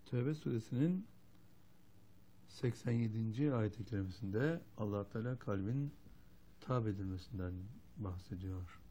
Tevbe suresinin 87. ayet-i kerimesinde Allah Teala kalbin tâb edilmesinden bahsediyor.